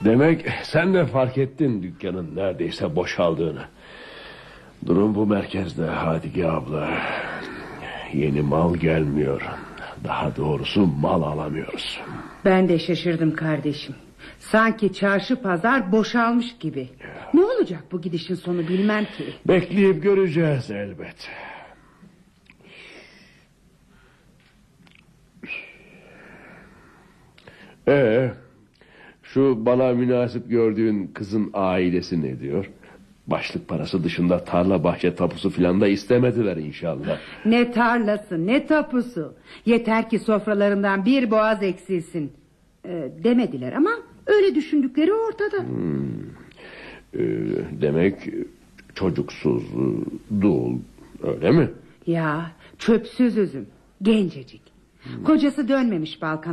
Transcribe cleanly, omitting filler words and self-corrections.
Demek sen de fark ettin dükkanın neredeyse boşaldığını. Durum bu merkezde Hadike abla. Yeni mal gelmiyor. Daha doğrusu mal alamıyoruz. Ben de şaşırdım kardeşim. Sanki çarşı pazar boşalmış gibi. Ne olacak bu gidişin sonu bilmem ki. Bekleyip göreceğiz elbet. Şu bana münasip gördüğün kızın ailesi ne diyor? Başlık parası dışında tarla bahçe tapusu filan da istemediler inşallah. Ne tarlası ne tapusu. Yeter ki sofralarından bir boğaz eksilsin. Demediler ama öyle düşündükleri ortada. Demek çocuksuz, dul, öyle mi? Ya çöpsüz üzüm, gencecik. Kocası dönmemiş Balkan